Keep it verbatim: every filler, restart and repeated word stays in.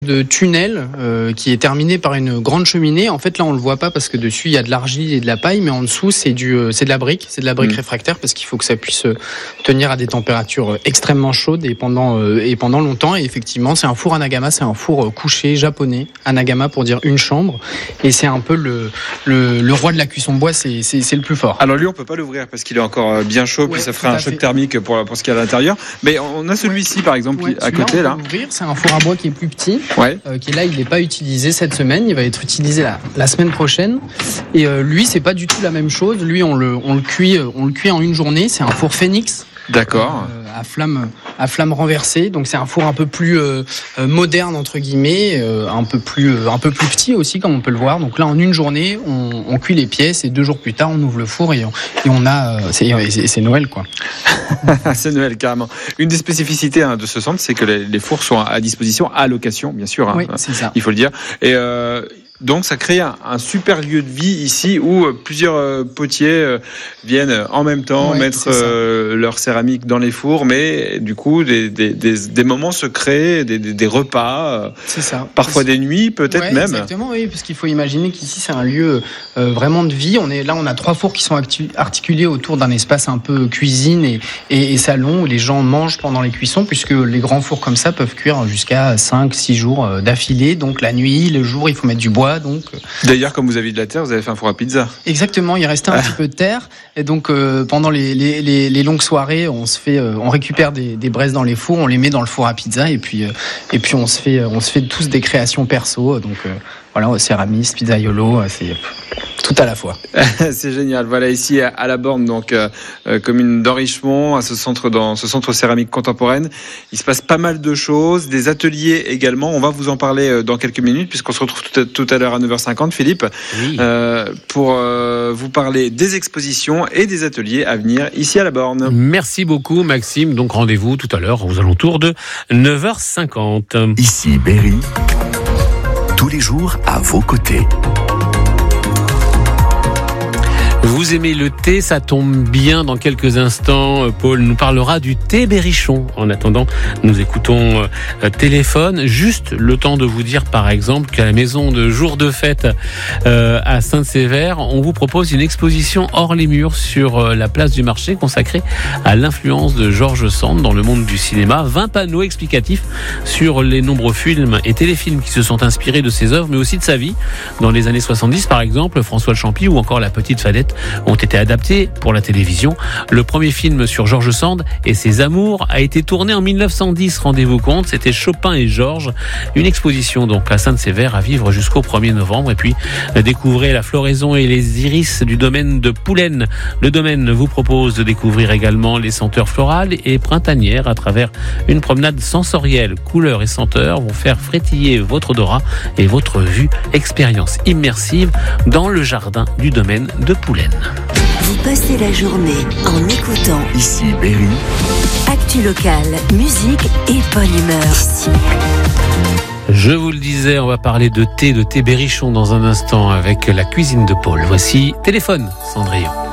de tunnel euh, qui est terminé par une grande cheminée. En fait, là, on le voit pas parce que dessus il y a de l'argile et de la paille, mais en dessous c'est du, euh, c'est de la brique, c'est de la brique mmh. réfractaire parce qu'il faut que ça puisse tenir à des températures extrêmement chaudes et pendant euh, et pendant longtemps. Et effectivement, c'est un four Anagama, c'est un four couché japonais, Anagama pour dire une chambre. Et c'est un peu le le, le roi de la cuisson bois, c'est, c'est c'est le plus fort. Alors lui, on peut pas l'ouvrir parce qu'il est encore bien chaud, ouais, puis ça ferait un choc fait. thermique pour pour ce qu'il y a à l'intérieur. Mais on a celui-ci ouais. par exemple ouais, à côté là. Ouvrir, c'est un four à bois qui est plus petit. Ouais. Euh, qui est là, il n'est pas utilisé cette semaine, il va être utilisé la, la semaine prochaine. Et euh, lui, c'est pas du tout la même chose. Lui, on le, on le cuit, on le cuit en une journée. C'est un four Phoenix. D'accord. Euh, à flamme, à flamme renversée. Donc c'est un four un peu plus euh, moderne entre guillemets, euh, un peu plus, euh, un peu plus petit aussi, comme on peut le voir. Donc là, en une journée, on, on cuit les pièces et deux jours plus tard, on ouvre le four et on, et on a, euh, c'est, c'est, c'est Noël quoi. C'est Noël carrément. Une des spécificités hein, de ce centre, c'est que les, les fours sont à disposition, à location, bien sûr. Hein, oui, c'est ça. Il faut le dire. Et euh, donc ça crée un, un super lieu de vie ici où euh, plusieurs euh, potiers euh, viennent en même temps ouais, mettre euh, leur céramique dans les fours, mais du coup des, des, des, des moments se créent, des, des, des repas, euh, c'est ça. Parfois des nuits, peut-être ouais, même. Exactement, oui, parce qu'il faut imaginer qu'ici c'est un lieu euh, vraiment de vie. On est là, on a trois fours qui sont actu- articulés autour d'un espace un peu cuisine et, et, et salon où les gens mangent pendant les cuissons, puisque les grands fours comme ça peuvent cuire jusqu'à cinq six jours euh, d'affilée. Donc la nuit, le jour, il faut mettre du bois. Donc, d'ailleurs, comme vous avez de la terre, vous avez fait un four à pizza. Exactement, il restait un ah. petit peu de terre, et donc euh, pendant les, les, les, les longues soirées, on se fait, euh, on récupère des, des braises dans les fours, on les met dans le four à pizza, et puis euh, et puis on se fait, on se fait tous des créations perso, donc euh, voilà, céramiste, pizzaiolo, c'est tout à la fois. C'est génial. Voilà ici à la borne, donc euh, commune d'Henrichemont, à ce centre dans ce centre céramique contemporaine, il se passe pas mal de choses, des ateliers également. On va vous en parler dans quelques minutes puisqu'on se retrouve tout à, tout à l'heure à neuf heures cinquante, Philippe, oui. euh, pour euh, vous parler des expositions et des ateliers à venir ici à la borne. Merci beaucoup, Maxime. Donc rendez-vous tout à l'heure aux alentours de neuf heures cinquante. Ici Berry, tous les jours à vos côtés. Vous aimez le thé, ça tombe bien. Dans quelques instants, Paul nous parlera du thé berrichon. En attendant, nous écoutons euh, Téléphone. Juste le temps de vous dire, par exemple, qu'à la maison de jour de fête euh, à Sainte-Sévère, on vous propose une exposition hors les murs sur euh, la place du marché consacrée à l'influence de George Sand dans le monde du cinéma. vingt panneaux explicatifs sur les nombreux films et téléfilms qui se sont inspirés de ses œuvres, mais aussi de sa vie. Dans les années soixante-dix, par exemple, François le Champi ou encore La Petite Fadette ont été adaptés pour la télévision. Le premier film sur George Sand et ses amours a été tourné en mille neuf cent dix, rendez-vous compte, c'était Chopin et Georges. Une exposition donc à Sainte-Sévère à vivre jusqu'au premier novembre. Et puis découvrez la floraison et les iris du domaine de Poulaine. Le domaine vous propose de découvrir également les senteurs florales et printanières à travers une promenade sensorielle. Couleurs et senteurs vont faire frétiller votre odorat et votre vue. Expérience immersive dans le jardin du domaine de Poulaine. Vous passez la journée en écoutant Ici Berry, actu locale, musique et bonne humeur. Ici. Je vous le disais, on va parler de thé, de thé berrichon dans un instant avec la cuisine de Paul. Voici Téléphone, Cendrillon.